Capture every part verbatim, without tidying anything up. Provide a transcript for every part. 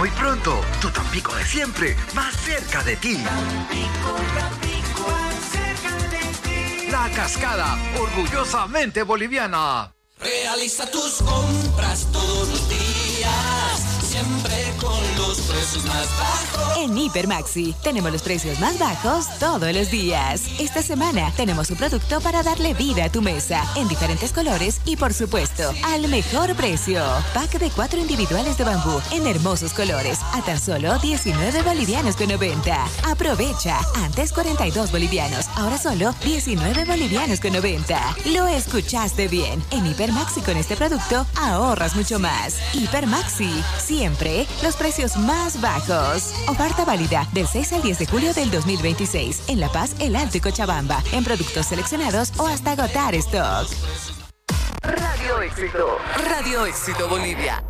muy pronto, tu Tampico de siempre, más cerca de ti. Tampico, Tampico, más cerca de ti. La Cascada, orgullosamente boliviana. Realiza tus compras todos los días, siempre con los precios más bajos. En Hipermaxi tenemos los precios más bajos todos los días. Esta semana tenemos un producto para darle vida a tu mesa en diferentes colores y, por supuesto, al mejor precio. Pack de cuatro individuales de bambú en hermosos colores a tan solo diecinueve bolivianos con noventa. Aprovecha. Antes cuarenta y dos bolivianos, ahora solo diecinueve bolivianos con noventa. Lo escuchaste bien. En Hipermaxi con este producto ahorras mucho más. Hipermaxi, siempre los precios más bajos. Oferta válida del seis al diez de julio del dos mil veintiséis en La Paz, El Alto y Cochabamba, en productos seleccionados o hasta agotar stock. Radio Éxito. Radio Éxito Bolivia.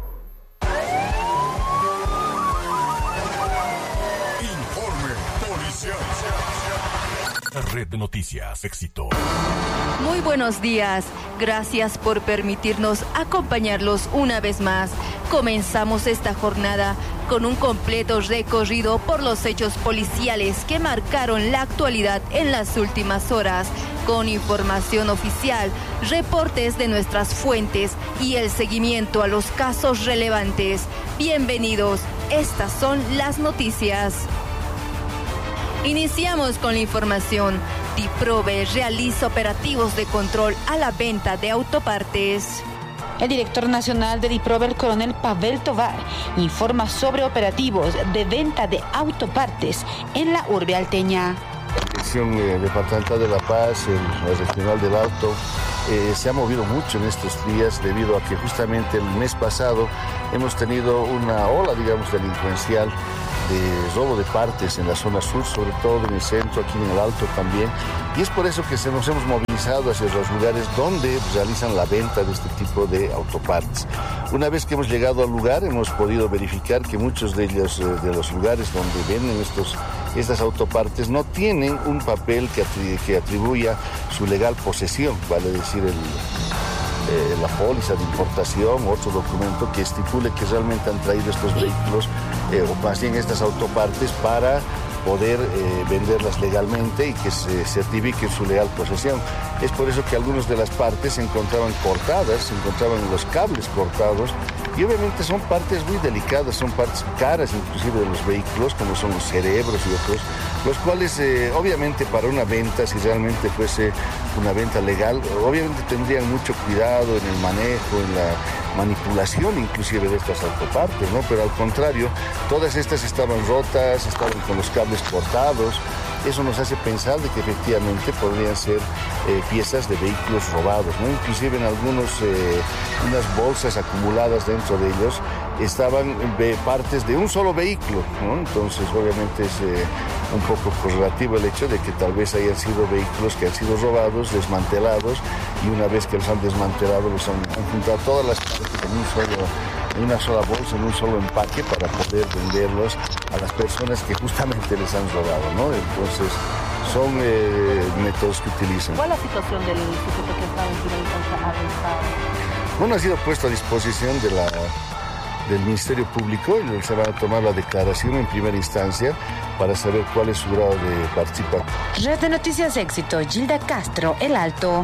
Informe policial. Red de Noticias Éxito. Muy buenos días. Gracias por permitirnos acompañarlos una vez más. Comenzamos esta jornada con un completo recorrido por los hechos policiales que marcaron la actualidad en las últimas horas, con información oficial, reportes de nuestras fuentes y el seguimiento a los casos relevantes. Bienvenidos, estas son las noticias. Iniciamos con la información. DIPROVE realiza operativos de control a la venta de autopartes. El director nacional de DIPROVE, el coronel Pavel Tovar, informa sobre operativos de venta de autopartes en la urbe alteña. La Dirección eh, Departamental de La Paz, el, el Regional del Alto, eh, se ha movido mucho en estos días debido a que justamente el mes pasado hemos tenido una ola, digamos, delincuencial de robo de partes en la zona sur, sobre todo en el centro, aquí en el Alto también. Y es por eso que se nos hemos movilizado hacia los lugares donde realizan la venta de este tipo de autopartes. Una vez que hemos llegado al lugar, hemos podido verificar que muchos de ellos, de los lugares donde venden estos, estas autopartes, no tienen un papel que, atribu- que atribuya su legal posesión, vale decir, el... Eh, la póliza de importación, otro documento que estipule que realmente han traído estos vehículos eh, o más bien estas autopartes para poder eh, venderlas legalmente y que se certifique su legal posesión. Es por eso que algunas de las partes se encontraban cortadas, se encontraban los cables cortados y obviamente son partes muy delicadas, son partes caras inclusive de los vehículos, como son los cerebros y otros, los cuales eh, obviamente para una venta, si realmente fuese una venta legal, obviamente tendrían mucho cuidado en el manejo, en la manipulación inclusive de estas autopartes, ¿no? Pero al contrario, todas estas estaban rotas, estaban con los cables cortados. Eso nos hace pensar de que efectivamente podrían ser eh, piezas de vehículos robados, ¿no? Inclusive en algunos, eh, unas bolsas acumuladas dentro de ellos estaban eh, partes de un solo vehículo, ¿no? Entonces obviamente es eh, un poco correlativo el hecho de que tal vez hayan sido vehículos que han sido robados, desmantelados, y una vez que los han desmantelado los han, han juntado todas las partes en un solo, en una sola bolsa, en un solo empaque para poder venderlos a las personas que justamente les han robado, ¿no? Entonces son eh, métodos que utilizan. ¿Cuál es la situación del sujeto que está en Chile arrestado? Bueno, ha sido puesto a disposición de la, del Ministerio Público y se va a tomar la declaración en primera instancia para saber cuál es su grado de participación. Red de Noticias Éxito, Gilda Castro, El Alto.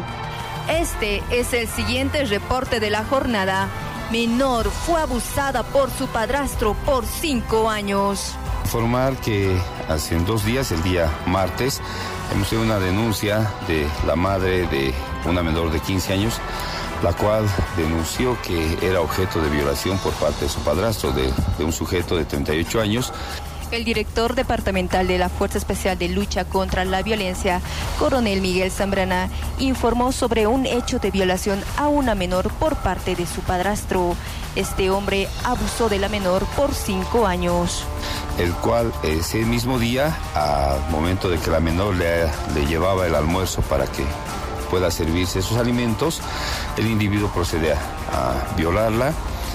Este es el siguiente reporte de la jornada. Menor fue abusada por su padrastro por cinco años. Informar que hace dos días, el día martes, hemos tenido una denuncia de la madre de una menor de quince años, la cual denunció que era objeto de violación por parte de su padrastro, de, de un sujeto de treinta y ocho años. El director departamental de la Fuerza Especial de Lucha contra la Violencia, coronel Miguel Zambrana, informó sobre un hecho de violación a una menor por parte de su padrastro. Este hombre abusó de la menor por cinco años. El cual ese mismo día, al momento de que la menor le, le llevaba el almuerzo para que pueda servirse sus alimentos, el individuo procede a, a violarla.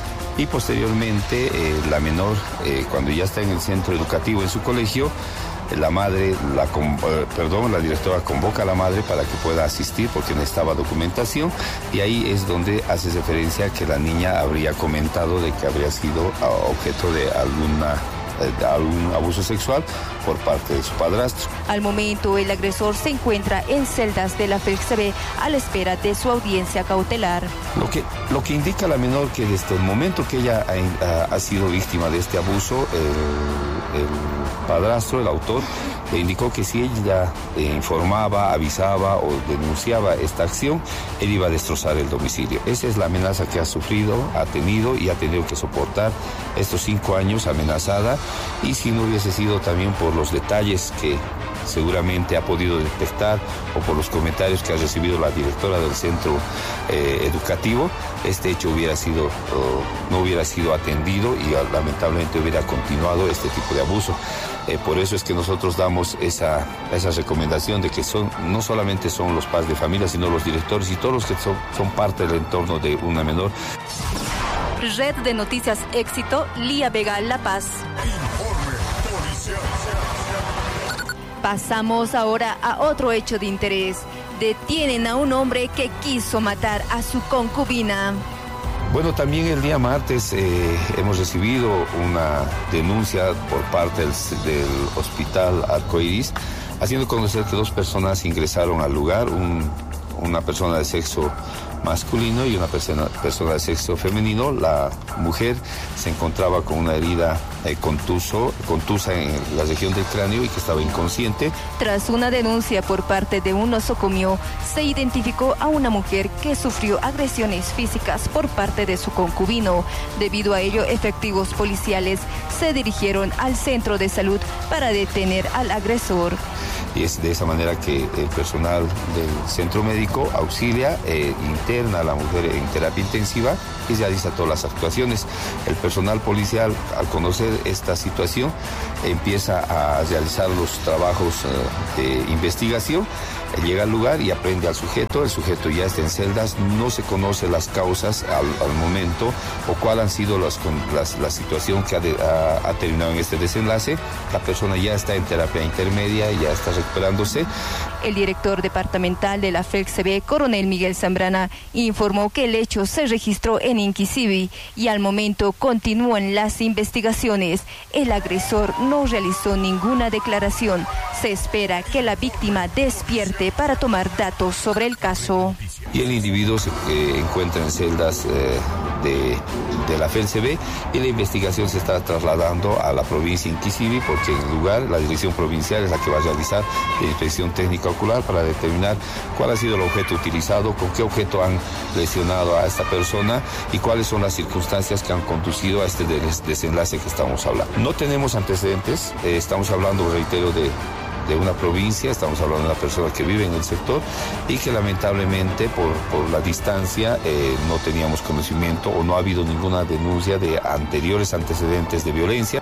Y posteriormente eh, la menor, eh, cuando ya está en el centro educativo, en su colegio, la madre, la, perdón, la directora convoca a la madre para que pueda asistir porque necesitaba documentación, y ahí es donde hace referencia que la niña habría comentado de que habría sido objeto de alguna de algún abuso sexual por parte de su padrastro. Al momento, el agresor se encuentra en celdas de la F E C S B a la espera de su audiencia cautelar. Lo que, lo que indica la menor que desde el momento que ella ha, ha sido víctima de este abuso, el, el padrastro, el autor, le indicó que si ella eh, informaba, avisaba o denunciaba esta acción, él iba a destrozar el domicilio. Esa es la amenaza que ha sufrido, ha tenido y ha tenido que soportar estos cinco años amenazada, y si no hubiese sido también por los detalles que seguramente ha podido detectar o por los comentarios que ha recibido la directora del centro eh, educativo, este hecho hubiera sido, uh, no hubiera sido atendido y uh, lamentablemente hubiera continuado este tipo de abuso. Eh, por eso es que nosotros damos esa, esa recomendación de que son, no solamente son los padres de familia, sino los directores y todos los que son, son parte del entorno de una menor. Red de Noticias Éxito, Lía Vega, La Paz. Informe policial. Pasamos ahora a otro hecho de interés. Detienen a un hombre que quiso matar a su concubina. Bueno, también el día martes eh, hemos recibido una denuncia por parte del, del Hospital Arcoiris, haciendo conocer que dos personas ingresaron al lugar, un, una persona de sexo masculino y una persona, persona de sexo femenino. La mujer se encontraba con una herida eh, contuso, contusa en la región del cráneo y que estaba inconsciente. Tras una denuncia por parte de un nosocomio, se identificó a una mujer que sufrió agresiones físicas por parte de su concubino. Debido a ello, efectivos policiales se dirigieron al centro de salud para detener al agresor. Y es de esa manera que el personal del centro médico auxilia, eh, interna a la mujer en terapia intensiva y realiza todas las actuaciones. El personal policial, al conocer esta situación, empieza a realizar los trabajos eh, de investigación. Llega al lugar y aprende al sujeto. El sujeto ya está en celdas, no se conoce las causas al, al momento o cuál han sido las, las, la situación que ha, de, ha, ha terminado en este desenlace. La persona ya está en terapia intermedia, ya está recuperándose. El director departamental de la F E C S B, coronel Miguel Zambrana, informó que el hecho se registró en Inquisibi y al momento continúan las investigaciones. El agresor no realizó ninguna declaración. Se espera que la víctima despierte para tomar datos sobre el caso. Y el individuo se eh, encuentra en celdas eh, de, de la F E C S B y la investigación se está trasladando a la provincia de Inquisibi, porque en el lugar la dirección provincial es la que va a realizar la inspección técnica ocular para determinar cuál ha sido el objeto utilizado, con qué objeto han lesionado a esta persona y cuáles son las circunstancias que han conducido a este des desenlace que estamos hablando. No tenemos antecedentes, eh, estamos hablando, reitero, de de una provincia, estamos hablando de una persona que vive en el sector y que lamentablemente por, por la distancia eh, no teníamos conocimiento o no ha habido ninguna denuncia de anteriores antecedentes de violencia.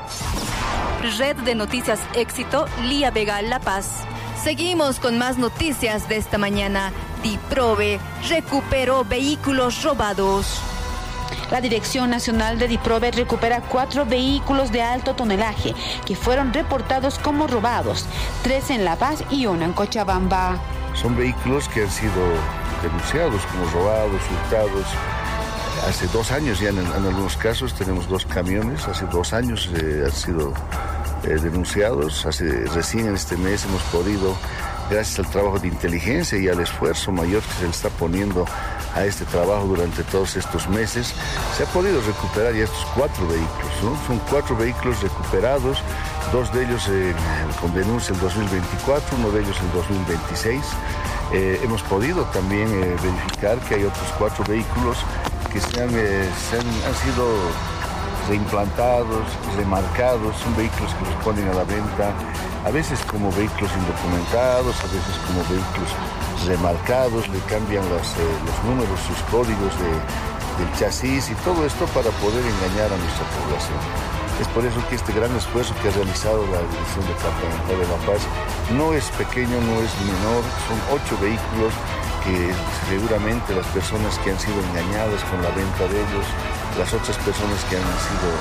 Red de Noticias Éxito, Lía Vega, La Paz. Seguimos con más noticias de esta mañana. DIPROVE recuperó vehículos robados. La Dirección Nacional de DIPROVE recupera cuatro vehículos de alto tonelaje que fueron reportados como robados, tres en La Paz y uno en Cochabamba. Son vehículos que han sido denunciados como robados, hurtados. Hace dos años ya en, en algunos casos tenemos dos camiones, hace dos años eh, han sido eh, denunciados. Hace, recién en este mes hemos podido, gracias al trabajo de inteligencia y al esfuerzo mayor que se le está poniendo a este trabajo durante todos estos meses, se ha podido recuperar ya estos cuatro vehículos, ¿no? Son cuatro vehículos recuperados, dos de ellos eh, con denuncia el dos mil veinticuatro, uno de ellos el dos mil veintiséis. Eh, hemos podido también eh, verificar que hay otros cuatro vehículos que se han, eh, se han, han sido reimplantados, remarcados, son vehículos que los ponen a la venta, a veces como vehículos indocumentados, a veces como vehículos remarcados, le cambian los, eh, los números, sus códigos de, del chasis y todo esto para poder engañar a nuestra población. Es por eso que este gran esfuerzo que ha realizado la Dirección Departamental de La Paz no es pequeño, no es menor, son ocho vehículos que seguramente las personas que han sido engañadas con la venta de ellos, las otras personas que han sido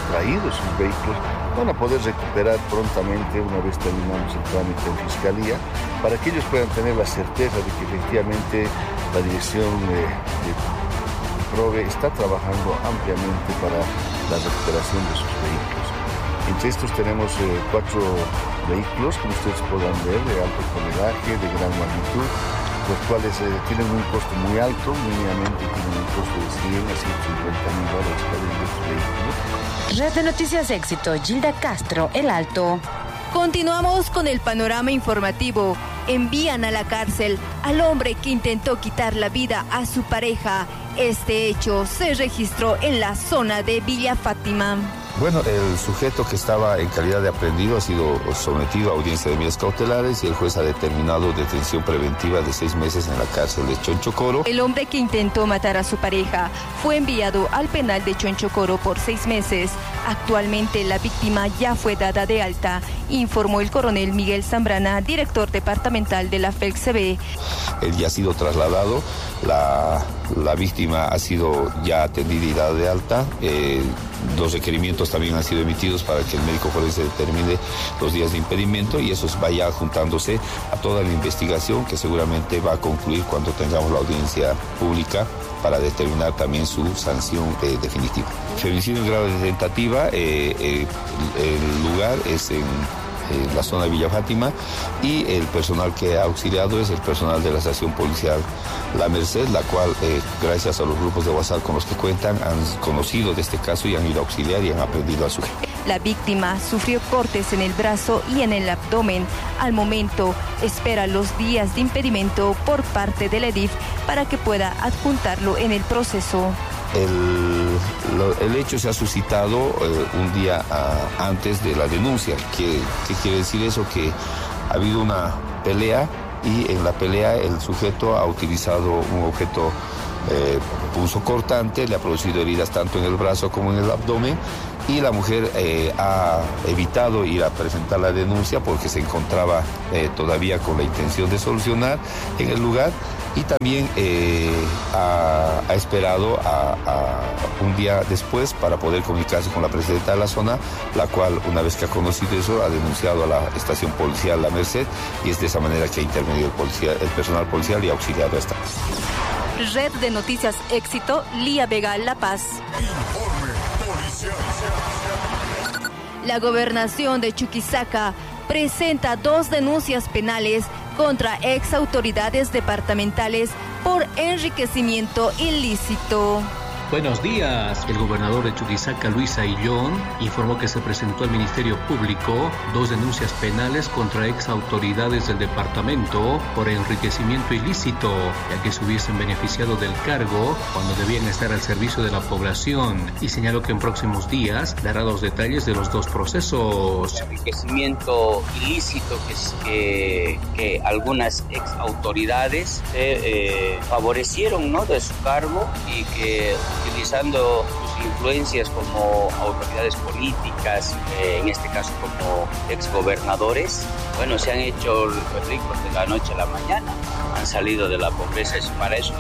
extraído sus vehículos, van a poder recuperar prontamente una vez terminamos el trámite en Fiscalía, para que ellos puedan tener la certeza de que efectivamente la dirección de, de PROVE está trabajando ampliamente para la recuperación de sus vehículos. Entre estos tenemos eh, cuatro vehículos, como ustedes podrán ver, de alto tonelaje, de gran magnitud, los cuales eh, tienen un costo muy alto, mínimamente tienen un costo de cien a ciento cincuenta mil dólares cada uno de estos vehículos. Red de Noticias Éxito, Gilda Castro, El Alto. Continuamos con el panorama informativo. Envían a la cárcel al hombre que intentó quitar la vida a su pareja. Este hecho se registró en la zona de Villa Fátima. Bueno, el sujeto que estaba en calidad de aprehendido ha sido sometido a audiencia de medidas cautelares y el juez ha determinado detención preventiva de seis meses en la cárcel de Chonchocoro. El hombre que intentó matar a su pareja fue enviado al penal de Chonchocoro por seis meses. Actualmente la víctima ya fue dada de alta, informó el coronel Miguel Zambrana, director departamental de la F E L C B. Él ya ha sido trasladado, la, la víctima ha sido ya atendida y dada de alta. Eh, Los requerimientos también han sido emitidos para que el médico forense determine los días de impedimento y eso vaya juntándose a toda la investigación que seguramente va a concluir cuando tengamos la audiencia pública para determinar también su sanción eh, definitiva. Femicidio en grado de tentativa, eh, eh, el lugar es en en la zona de Villa Fátima y el personal que ha auxiliado es el personal de la estación policial La Merced, la cual eh, gracias a los grupos de WhatsApp con los que cuentan han conocido de este caso y han ido a auxiliar y han aprendido a su. La víctima sufrió cortes en el brazo y en el abdomen. Al momento espera los días de impedimento por parte del E D I F para que pueda adjuntarlo en el proceso. El, lo, el hecho se ha suscitado eh, un día a, antes de la denuncia. ¿Qué, ¿Qué quiere decir eso? Que ha habido una pelea y en la pelea el sujeto ha utilizado un objeto eh, punzocortante, le ha producido heridas tanto en el brazo como en el abdomen y la mujer eh, ha evitado ir a presentar la denuncia porque se encontraba eh, todavía con la intención de solucionar en el lugar. Y también eh, ha, ha esperado a, a un día después para poder comunicarse con la presidenta de la zona, la cual, una vez que ha conocido eso, ha denunciado a la estación policial La Merced y es de esa manera que ha intervenido el, policía, el personal policial y ha auxiliado a esta. Red de Noticias Éxito, Lía Vega, La Paz. Informe policial. La gobernación de Chuquisaca presenta dos denuncias penales contra ex autoridades departamentales por enriquecimiento ilícito. Buenos días. El gobernador de Chuquisaca, Luis Ayllón, informó que se presentó al Ministerio Público dos denuncias penales contra ex autoridades del departamento por enriquecimiento ilícito, ya que se hubiesen beneficiado del cargo cuando debían estar al servicio de la población, y señaló que en próximos días dará los detalles de los dos procesos. Enriquecimiento ilícito que, es que, que algunas ex autoridades se eh, favorecieron, ¿no?, de su cargo y que utilizando sus influencias como autoridades políticas, eh, en este caso como exgobernadores, bueno, se han hecho ricos de la noche a la mañana, han salido de la pobreza y para eso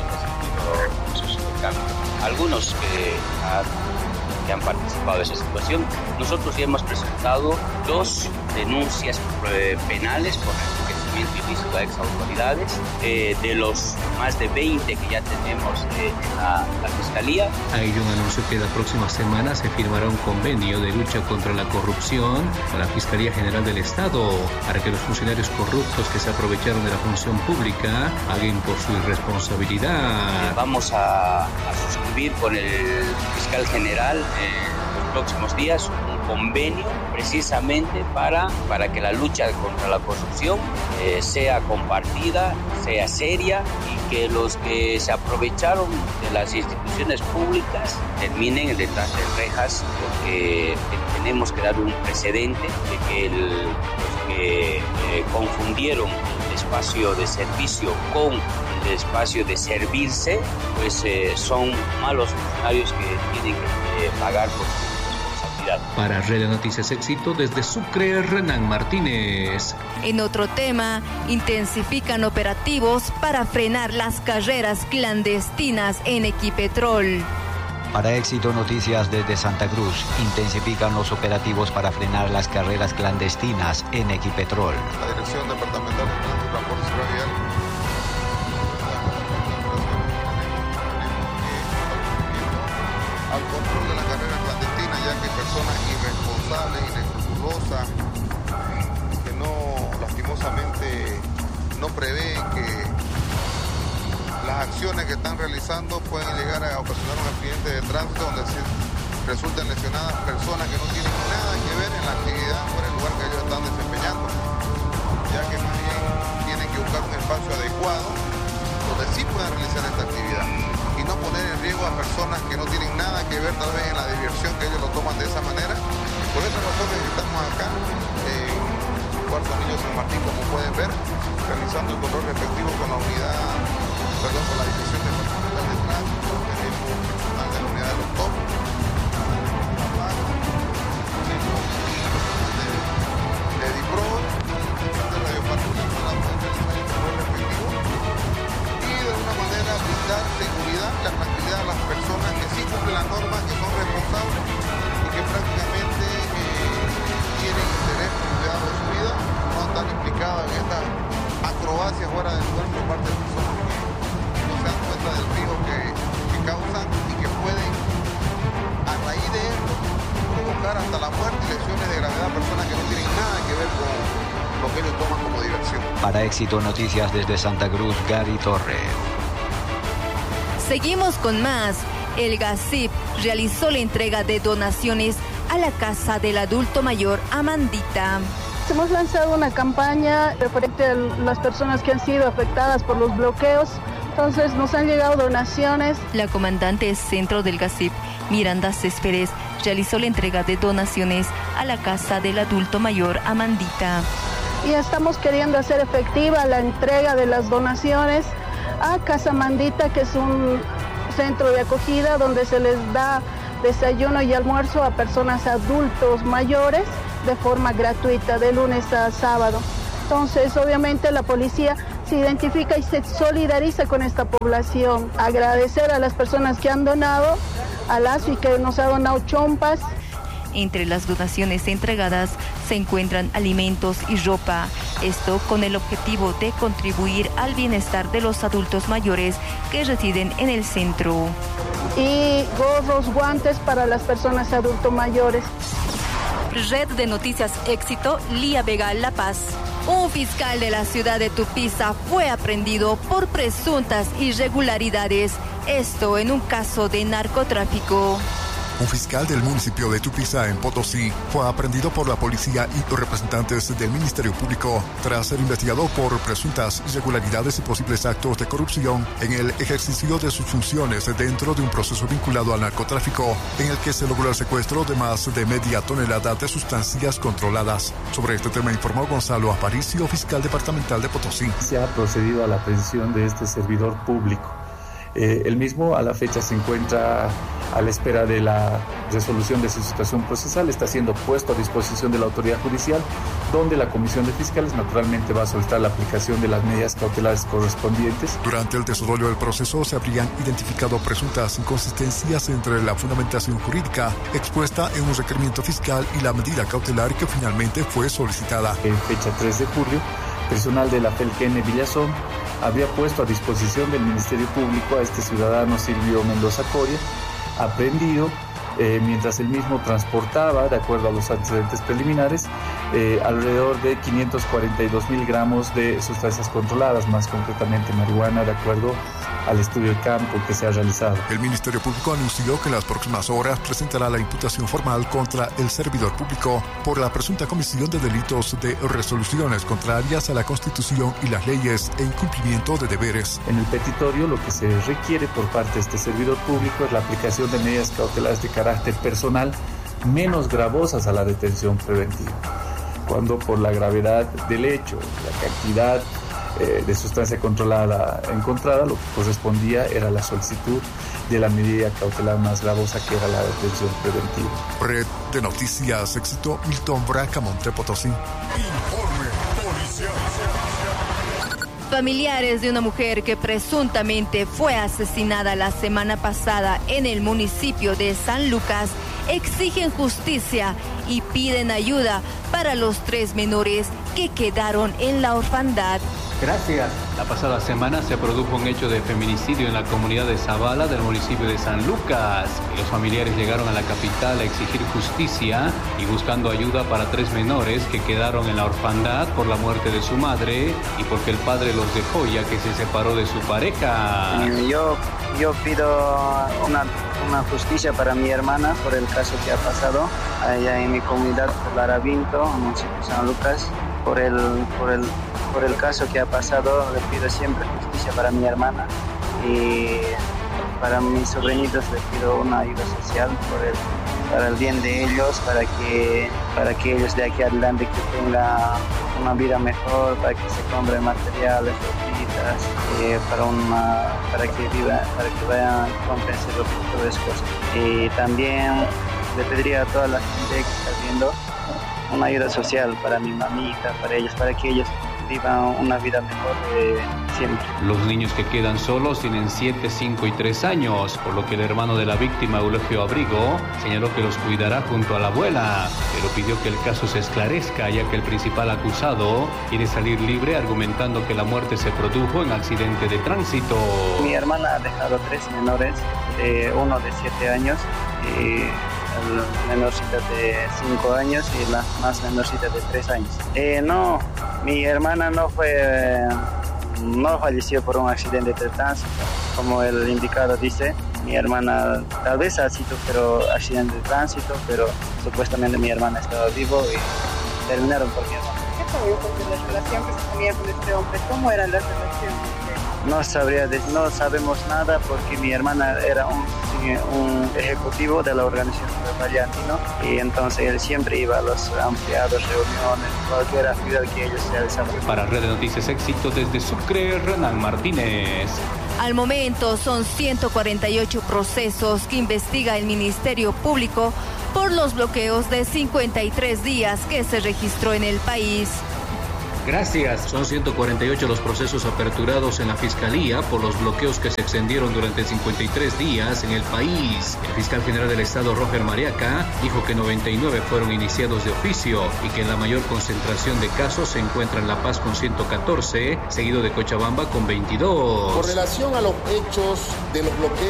han servido esos cambios. Algunos que han, que han participado de esa situación, nosotros ya hemos presentado dos denuncias eh, penales por enriquecimiento ilícito a ex autoridades, eh, de los más de veinte que ya tenemos eh, en la, la Fiscalía. Ayllón anunció que la próxima semana se firmará un convenio de lucha contra la corrupción con la Fiscalía General del Estado para que los funcionarios corruptos que se aprovecharon de la función pública paguen por su irresponsabilidad. Eh, vamos a, a suscribir con el fiscal general en los próximos días un convenio precisamente para, para que la lucha contra la corrupción eh, sea compartida, sea seria y que los que se aprovecharon de las instituciones públicas terminen detrás de rejas, porque tenemos que dar un precedente de que el, los que eh, confundieron el espacio de servicio con el espacio de servirse, pues eh, son malos funcionarios que tienen que eh, pagar por su. Para Red de Noticias Éxito, desde Sucre, Renan Martínez. En otro tema, intensifican operativos para frenar las carreras clandestinas en Equipetrol. Para Éxito Noticias desde Santa Cruz, intensifican los operativos para frenar las carreras clandestinas en Equipetrol. La Dirección Departamental de Tránsito y Transporte Vial al control de la carrera clandestina, ya que hay personas irresponsables, inescrupulosas, que no, lastimosamente, no prevén que las acciones que están realizando pueden llegar a ocasionar un accidente de tránsito donde resulten lesionadas personas que no tienen nada que ver en la actividad o en el lugar que ellos están desempeñando, ya que más bien tienen que buscar un espacio adecuado donde sí puedan realizar esta actividad y no poner en riesgo a personas que no tienen nada que ver tal vez en la diversión que ellos lo toman de esa manera. Por esa razón estamos acá en Cuarto Anillo San Martín, como pueden ver, realizando el control respectivo con la unidad, perdón, con la Dirección Departamental de Tránsito, tenemos personal de la unidad de los top, de DIPRO, de Radio Patrulla, para poder realizar el control respectivo y de alguna manera brindar seguridad y la tranquilidad a las personas que sí cumplen las normas, que son responsables y que prácticamente eh, tienen interés por el cuidado de su vida, no están implicadas en estas acrobacias fuera del lugar por parte de personas que no se dan cuenta del riesgo que, que causan y que pueden, a raíz de esto, provocar hasta la muerte y lesiones de gravedad a personas que no tienen nada que ver con lo que ellos toman como diversión. Para Éxito Noticias desde Santa Cruz, Gary Torre. Seguimos con más. El GACIP realizó la entrega de donaciones a la Casa del Adulto Mayor Amandita. Hemos lanzado una campaña referente a las personas que han sido afectadas por los bloqueos. Entonces nos han llegado donaciones. La comandante centro del GACIP, Miranda Céspedes, realizó la entrega de donaciones a la Casa del Adulto Mayor Amandita. Y estamos queriendo hacer efectiva la entrega de las donaciones a Casa Amandita, que es un centro de acogida donde se les da desayuno y almuerzo a personas adultos mayores de forma gratuita de lunes a sábado. Entonces, obviamente la policía se identifica y se solidariza con esta población. Agradecer a las personas que han donado, a la A S U I que nos ha donado chompas. Entre las donaciones entregadas se encuentran alimentos y ropa, esto con el objetivo de contribuir al bienestar de los adultos mayores que residen en el centro. Y gorros, guantes para las personas adultos mayores. Red de Noticias Éxito, Lía Vega, La Paz. Un fiscal de la ciudad de Tupiza fue aprehendido por presuntas irregularidades, esto en un caso de narcotráfico. Un fiscal del municipio de Tupiza, en Potosí, fue aprehendido por la policía y representantes del Ministerio Público tras ser investigado por presuntas irregularidades y posibles actos de corrupción en el ejercicio de sus funciones dentro de un proceso vinculado al narcotráfico, en el que se logró el secuestro de más de media tonelada de sustancias controladas. Sobre este tema informó Gonzalo Aparicio, fiscal departamental de Potosí. Se ha procedido a la aprehensión de este servidor público. Eh, el mismo a la fecha se encuentra a la espera de la resolución de su situación procesal, está siendo puesto a disposición de la autoridad judicial, donde la Comisión de Fiscales naturalmente va a solicitar la aplicación de las medidas cautelares correspondientes. Durante el desarrollo del proceso se habrían identificado presuntas inconsistencias entre la fundamentación jurídica expuesta en un requerimiento fiscal y la medida cautelar que finalmente fue solicitada. En fecha tres de julio, personal de la Felquene Villazón había puesto a disposición del Ministerio Público a este ciudadano Silvio Mendoza Coria, aprehendido eh, mientras él mismo transportaba, de acuerdo a los antecedentes preliminares, eh, alrededor de quinientos cuarenta y dos mil gramos de sustancias controladas, más concretamente marihuana, de acuerdo al estudio de campo que se ha realizado. El Ministerio Público anunció que en las próximas horas presentará la imputación formal contra el servidor público por la presunta comisión de delitos de resoluciones contrarias a la Constitución y las leyes e incumplimiento de deberes. En el petitorio lo que se requiere por parte de este servidor público es la aplicación de medidas cautelares de carácter personal menos gravosas a la detención preventiva, cuando por la gravedad del hecho, la cantidad Eh, de sustancia controlada encontrada, lo que correspondía era la solicitud de la medida cautelar más gravosa, que era la detención preventiva. Red de Noticias Éxito, Milton Bracamonte, Potosí. Informe policial. Familiares de una mujer que presuntamente fue asesinada la semana pasada en el municipio de San Lucas exigen justicia y piden ayuda para los tres menores que quedaron en la orfandad. Gracias. La pasada semana se produjo un hecho de feminicidio en la comunidad de Zavala del municipio de San Lucas. Y los familiares llegaron a la capital a exigir justicia y buscando ayuda para tres menores que quedaron en la orfandad por la muerte de su madre y porque el padre los dejó ya que se separó de su pareja. Yo, yo pido una, una justicia para mi hermana por el caso que ha pasado allá en mi comunidad, Laravinto, municipio de San Lucas, por el, por el Por el caso que ha pasado. Le pido siempre justicia para mi hermana y para mis sobrinitos le pido una ayuda social por el, para el bien de ellos, para que, para que ellos de aquí adelante que tengan una vida mejor, para que se compren materiales, ropitas, eh, para, una, para que vivan, para que vayan a comprarse todas las cosas. Y también le pediría a toda la gente que está viendo una ayuda social para mi mamita, para ellos, para que ellos vivan una vida mejor de siempre. Los niños que quedan solos tienen siete, cinco y tres años, por lo que el hermano de la víctima, Eulogio Abrigo, señaló que los cuidará junto a la abuela, pero pidió que el caso se esclarezca, ya que el principal acusado quiere salir libre argumentando que la muerte se produjo en accidente de tránsito. Mi hermana ha dejado tres menores, de uno de siete años y el menorcita de cinco años y la más menorcita de tres años. Eh, no, mi hermana no fue, no falleció por un accidente de tránsito, como el indicado dice. Mi hermana tal vez ha sido pero accidente de tránsito, pero supuestamente mi hermana estaba vivo y terminaron por mi hermana. ¿Qué sabía sobre la relación que se tenía con este hombre? ¿Cómo era la relación? No sabría, no sabemos nada porque mi hermana era un, un ejecutivo de la organización de Mariantino y entonces él siempre iba a los ampliados, reuniones, cualquier actividad que ellos realizaban. Para Red de Noticias Éxito desde Sucre, Renan Martínez. Al momento son ciento cuarenta y ocho procesos que investiga el Ministerio Público por los bloqueos de cincuenta y tres días que se registró en el país. Gracias. Son ciento cuarenta y ocho los procesos aperturados en la Fiscalía por los bloqueos que se extendieron durante cincuenta y tres días en el país. El fiscal general del Estado, Roger Mariaca, dijo que noventa y nueve fueron iniciados de oficio y que la mayor concentración de casos se encuentra en La Paz con ciento catorce, seguido de Cochabamba con veintidós. Con relación a los hechos de los bloqueos